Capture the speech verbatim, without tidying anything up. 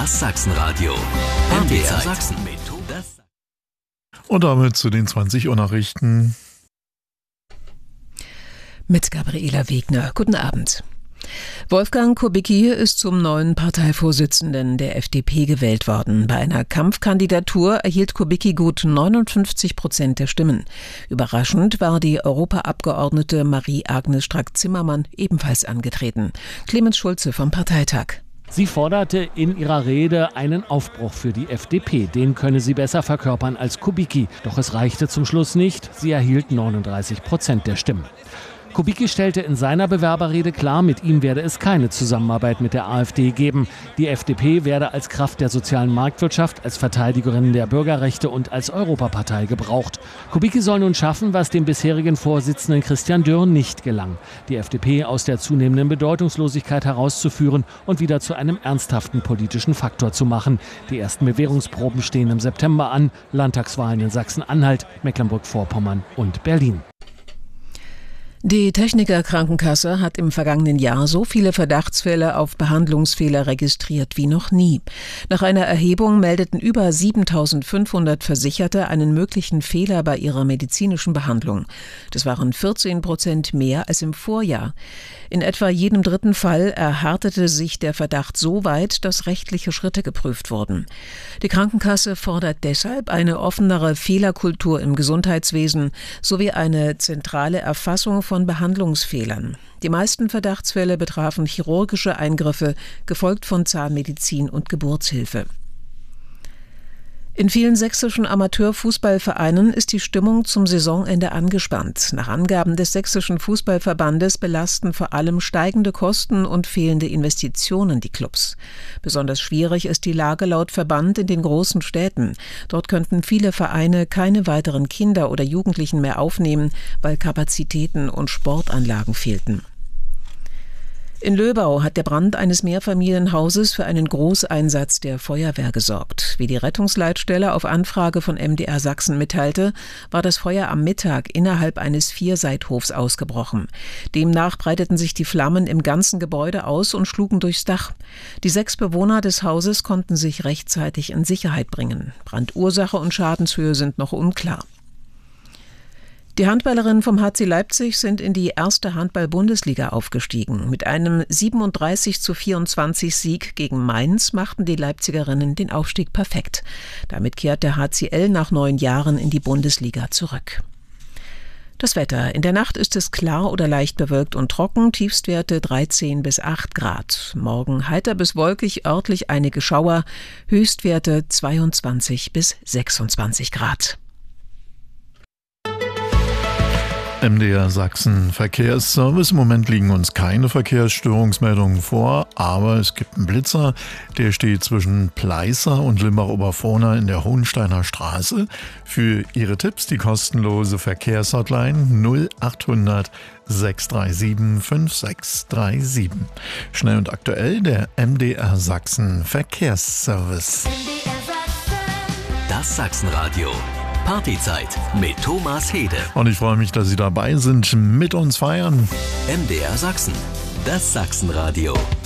Das Sachsenradio. M D R Sachsen. Und damit zu den zwanzig Uhr Nachrichten. Mit Gabriela Wegner. Guten Abend. Wolfgang Kubicki ist zum neuen Parteivorsitzenden der F D P gewählt worden. Bei einer Kampfkandidatur erhielt Kubicki gut neunundfünfzig Prozent der Stimmen. Überraschend war die Europaabgeordnete Marie-Agnes Strack-Zimmermann ebenfalls angetreten. Clemens Schulze vom Parteitag. Sie forderte in ihrer Rede einen Aufbruch für die F D P. Den könne sie besser verkörpern als Kubicki. Doch es reichte zum Schluss nicht. Sie erhielt neununddreißig Prozent der Stimmen. Kubicki stellte in seiner Bewerberrede klar, mit ihm werde es keine Zusammenarbeit mit der AfD geben. Die F D P werde als Kraft der sozialen Marktwirtschaft, als Verteidigerin der Bürgerrechte und als Europapartei gebraucht. Kubicki soll nun schaffen, was dem bisherigen Vorsitzenden Christian Dürr nicht gelang: die F D P aus der zunehmenden Bedeutungslosigkeit herauszuführen und wieder zu einem ernsthaften politischen Faktor zu machen. Die ersten Bewährungsproben stehen im September an. Landtagswahlen in Sachsen-Anhalt, Mecklenburg-Vorpommern und Berlin. Die Techniker Krankenkasse hat im vergangenen Jahr so viele Verdachtsfälle auf Behandlungsfehler registriert wie noch nie. Nach einer Erhebung meldeten über siebentausendfünfhundert Versicherte einen möglichen Fehler bei ihrer medizinischen Behandlung. Das waren vierzehn Prozent mehr als im Vorjahr. In etwa jedem dritten Fall erhärtete sich der Verdacht so weit, dass rechtliche Schritte geprüft wurden. Die Krankenkasse fordert deshalb eine offenere Fehlerkultur im Gesundheitswesen sowie eine zentrale Erfassung von Behandlungsfehlern. Die meisten Verdachtsfälle betrafen chirurgische Eingriffe, gefolgt von Zahnmedizin und Geburtshilfe. In vielen sächsischen Amateurfußballvereinen ist die Stimmung zum Saisonende angespannt. Nach Angaben des Sächsischen Fußballverbandes belasten vor allem steigende Kosten und fehlende Investitionen die Clubs. Besonders schwierig ist die Lage laut Verband in den großen Städten. Dort könnten viele Vereine keine weiteren Kinder oder Jugendlichen mehr aufnehmen, weil Kapazitäten und Sportanlagen fehlten. In Löbau hat der Brand eines Mehrfamilienhauses für einen Großeinsatz der Feuerwehr gesorgt. Wie die Rettungsleitstelle auf Anfrage von M D R Sachsen mitteilte, war das Feuer am Mittag innerhalb eines Vierseithofs ausgebrochen. Demnach breiteten sich die Flammen im ganzen Gebäude aus und schlugen durchs Dach. Die sechs Bewohner des Hauses konnten sich rechtzeitig in Sicherheit bringen. Brandursache und Schadenshöhe sind noch unklar. Die Handballerinnen vom H C Leipzig sind in die erste Handball-Bundesliga aufgestiegen. Mit einem siebenunddreißig zu vierundzwanzig Sieg gegen Mainz machten die Leipzigerinnen den Aufstieg perfekt. Damit kehrt der H C L nach neun Jahren in die Bundesliga zurück. Das Wetter. In der Nacht ist es klar oder leicht bewölkt und trocken, Tiefstwerte dreizehn bis acht Grad. Morgen heiter bis wolkig, örtlich einige Schauer, Höchstwerte zweiundzwanzig bis sechsundzwanzig Grad. M D R Sachsen Verkehrsservice. Im Moment liegen uns keine Verkehrsstörungsmeldungen vor, aber es gibt einen Blitzer, der steht zwischen Pleißer und Limbach-Oberfrohna in der Hohensteiner Straße. Für Ihre Tipps die kostenlose Verkehrshotline null achthundert sechs drei sieben fünf sechs drei sieben. Schnell und aktuell der M D R Sachsen Verkehrsservice. Das Sachsenradio. Partyzeit mit Thomas Hede. Und ich freue mich, dass Sie dabei sind, mit uns feiern. M D R Sachsen, das Sachsenradio.